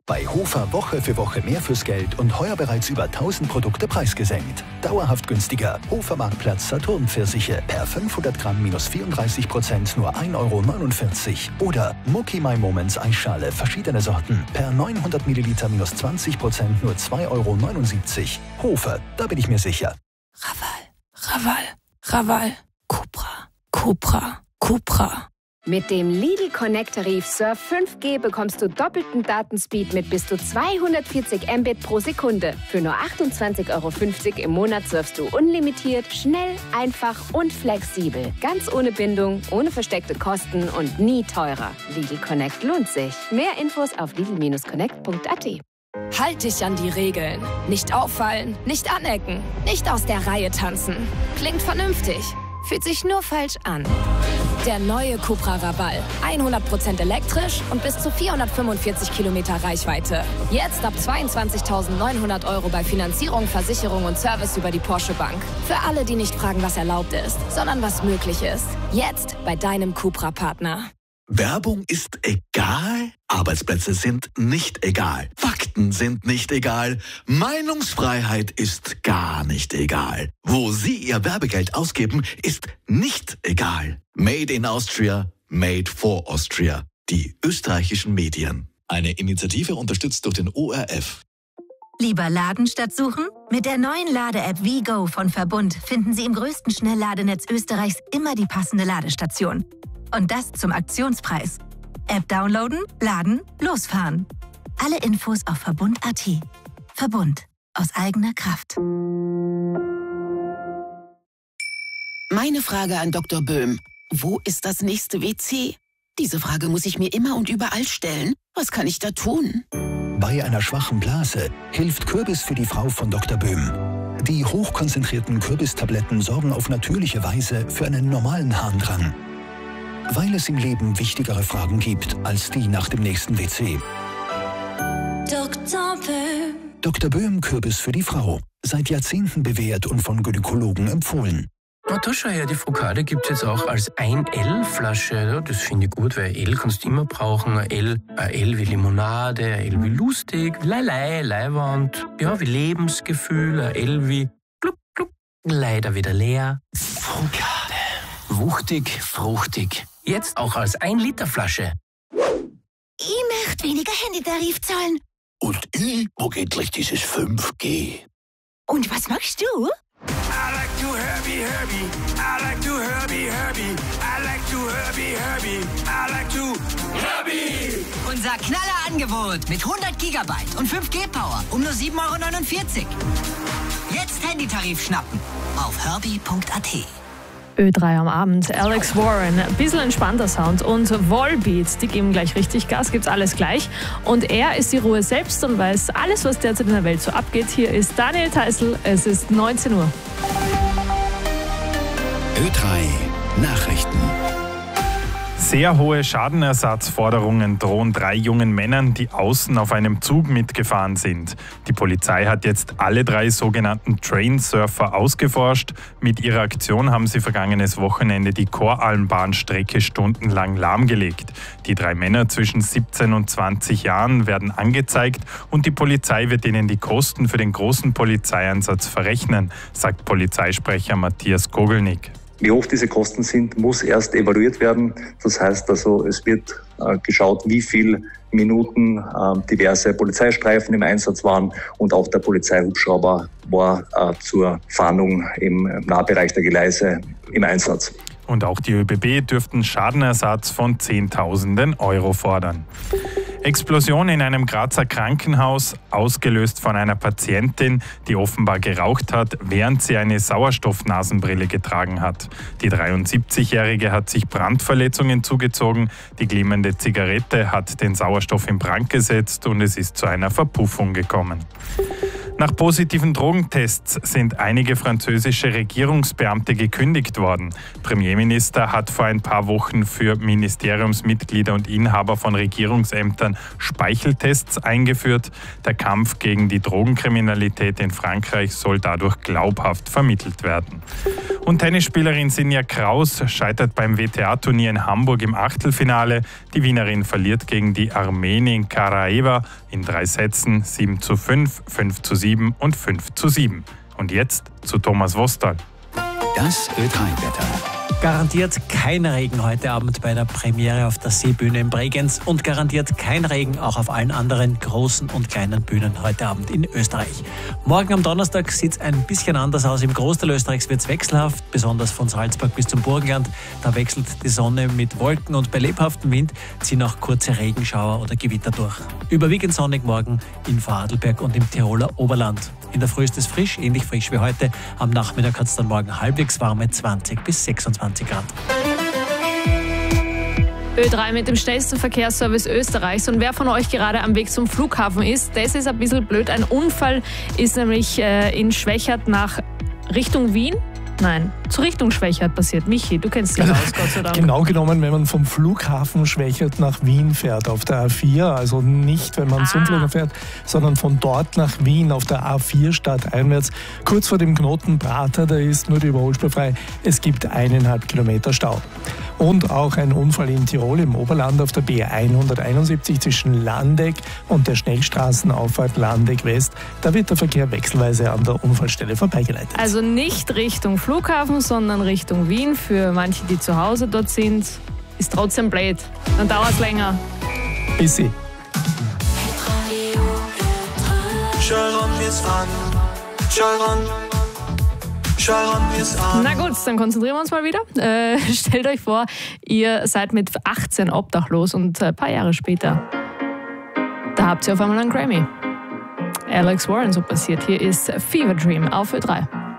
Bei Hofer Woche für Woche mehr fürs Geld und heuer bereits über 1000 Produkte preisgesenkt. Dauerhaft günstiger. Hofer Marktplatz Saturn-Pfirsiche per 500 Gramm minus 34% nur 1,49 €. Oder Mucki My Moments Eisschale verschiedene Sorten per 900 Milliliter minus 20% nur 2,79 €. Hofer, da bin ich mir sicher. Raval. Cupra. Mit dem Lidl Connect-Tarif Surf 5G bekommst du doppelten Datenspeed mit bis zu 240 Mbit pro Sekunde. Für nur 28,50 € im Monat surfst du unlimitiert, schnell, einfach und flexibel. Ganz ohne Bindung, ohne versteckte Kosten und nie teurer. Lidl Connect lohnt sich. Mehr Infos auf lidl-connect.at. Halt dich an die Regeln. Nicht auffallen, nicht anecken, nicht aus der Reihe tanzen. Klingt vernünftig, fühlt sich nur falsch an. Der neue Cupra Raval. 100% elektrisch und bis zu 445 Kilometer Reichweite. Jetzt ab 22.900 € bei Finanzierung, Versicherung und Service über die Porsche Bank. Für alle, die nicht fragen, was erlaubt ist, sondern was möglich ist. Jetzt bei deinem Cupra-Partner. Werbung ist egal, Arbeitsplätze sind nicht egal, Fakten sind nicht egal, Meinungsfreiheit ist gar nicht egal. Wo Sie Ihr Werbegeld ausgeben, ist nicht egal. Made in Austria, made for Austria. Die österreichischen Medien. Eine Initiative unterstützt durch den ORF. Lieber laden statt suchen? Mit der neuen Lade-App WeGo von Verbund finden Sie im größten Schnellladenetz Österreichs immer die passende Ladestation. Und das zum Aktionspreis. App downloaden, laden, losfahren. Alle Infos auf Verbund.at. Verbund. Aus eigener Kraft. Meine Frage an Dr. Böhm. Wo ist das nächste WC? Diese Frage muss ich mir immer und überall stellen. Was kann ich da tun? Bei einer schwachen Blase hilft Kürbis für die Frau von Dr. Böhm. Die hochkonzentrierten Kürbistabletten sorgen auf natürliche Weise für einen normalen Harndrang. Weil es im Leben wichtigere Fragen gibt als die nach dem nächsten WC. Dr. Böhm Kürbis für die Frau. Seit Jahrzehnten bewährt und von Gynäkologen empfohlen. Da schau her, die Frukade gibt es jetzt auch als 1L-Flasche. Das finde ich gut, weil L kannst du immer brauchen. Ein L wie Limonade, ein L wie lustig, Leiwand, ja, wie Lebensgefühl, ein L wie gluck, gluck, leider wieder leer. Frukade. Wuchtig, fruchtig. Jetzt auch als 1-Liter-Flasche. Ich möchte weniger Handytarif zahlen. Und ich mag endlich dieses 5G. Und was magst du? I like to Herbie. I like to Herbie. I like to Herbie. I like to Herbie. Unser Knallerangebot mit 100 GB und 5G-Power um nur 7,49 €. Jetzt Handytarif schnappen auf herbie.at. Ö3 am Abend, Alex Warren, ein bisschen entspannter Sound und Volbeat, die geben gleich richtig Gas, gibt's alles gleich. Und er ist die Ruhe selbst und weiß alles, was derzeit in der Welt so abgeht. Hier ist Daniel Theißl, es ist 19 Uhr. Ö3 Nachrichten. Sehr hohe Schadenersatzforderungen drohen 3 jungen Männern, die außen auf einem Zug mitgefahren sind. Die Polizei hat jetzt alle 3 sogenannten Trainsurfer ausgeforscht. Mit ihrer Aktion haben sie vergangenes Wochenende die Koralmbahn-Strecke stundenlang lahmgelegt. Die 3 Männer zwischen 17 und 20 Jahren werden angezeigt und die Polizei wird ihnen die Kosten für den großen Polizeieinsatz verrechnen, sagt Polizeisprecher Matthias Kogelnick. Wie hoch diese Kosten sind, muss erst evaluiert werden. Das heißt also, es wird geschaut, wie viele Minuten diverse Polizeistreifen im Einsatz waren und auch der Polizeihubschrauber war zur Fahndung im Nahbereich der Gleise im Einsatz. Und auch die ÖBB dürften Schadenersatz von Zehntausenden Euro fordern. Explosion in einem Grazer Krankenhaus, ausgelöst von einer Patientin, die offenbar geraucht hat, während sie eine Sauerstoffnasenbrille getragen hat. Die 73-Jährige hat sich Brandverletzungen zugezogen, die glimmende Zigarette hat den Sauerstoff in Brand gesetzt und es ist zu einer Verpuffung gekommen. Nach positiven Drogentests sind einige französische Regierungsbeamte gekündigt worden. Premierminister hat vor ein paar Wochen für Ministeriumsmitglieder und Inhaber von Regierungsämtern Speicheltests eingeführt. Der Kampf gegen die Drogenkriminalität in Frankreich soll dadurch glaubhaft vermittelt werden. Und Tennisspielerin Sinja Kraus scheitert beim WTA-Turnier in Hamburg im Achtelfinale. Die Wienerin verliert gegen die Armenin Karaeva in 3 Sätzen 7:5, 5:7 und 5:7. Und jetzt zu Thomas Wostal. Das Ö3-Wetter. Garantiert kein Regen heute Abend bei der Premiere auf der Seebühne in Bregenz und garantiert kein Regen auch auf allen anderen großen und kleinen Bühnen heute Abend in Österreich. Morgen am Donnerstag sieht es ein bisschen anders aus. Im Großteil Österreichs wird es wechselhaft, besonders von Salzburg bis zum Burgenland. Da wechselt die Sonne mit Wolken und bei lebhaftem Wind ziehen auch kurze Regenschauer oder Gewitter durch. Überwiegend sonnig morgen in Vorarlberg und im Tiroler Oberland. In der Früh ist es frisch, ähnlich frisch wie heute. Am Nachmittag hat es dann morgen halbwegs warme 20 bis 26 Grad. Ö3 mit dem schnellsten Verkehrsservice Österreichs. Und wer von euch gerade am Weg zum Flughafen ist, das ist ein bisschen blöd. Ein Unfall ist nämlich in Schwächert nach Richtung Wien. Nein, zur Richtung Schwächert passiert. Michi, du kennst dich aus, Gott sei Dank. Genau genommen, wenn man vom Flughafen Schwächert nach Wien fährt, auf der A4, also nicht, wenn man zum Flughafen fährt, sondern von dort nach Wien auf der A4 stadteinwärts, kurz vor dem Knoten Prater, da ist nur die Überholspur frei. Es gibt 1,5 Kilometer Stau. Und auch ein Unfall in Tirol im Oberland auf der B171 zwischen Landeck und der Schnellstraßenauffahrt Landeck West. Da wird der Verkehr wechselweise an der Unfallstelle vorbeigeleitet. Also nicht Richtung Flughafen, sondern Richtung Wien. Für manche, die zu Hause dort sind, ist trotzdem blöd. Dann dauert es länger. Bussi. Na gut, dann konzentrieren wir uns mal wieder. Stellt euch vor, ihr seid mit 18 obdachlos und ein paar Jahre später, da habt ihr auf einmal einen Grammy. Alex Warren, so passiert. Hier ist Fever Dream auf Ö3.